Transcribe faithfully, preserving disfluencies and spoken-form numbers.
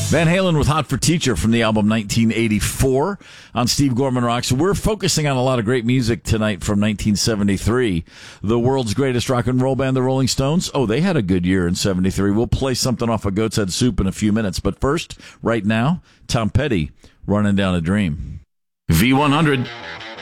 Van Halen with Hot for Teacher from the album nineteen eighty-four on Steve Gorman Rocks. We're focusing on a lot of great music tonight from nineteen seventy-three. The world's greatest rock and roll band, the Rolling Stones. Oh, they had a good year in seventy-three. We'll play something off of Goat's Head Soup in a few minutes. But first, right now, Tom Petty, Running Down a Dream. V one hundred.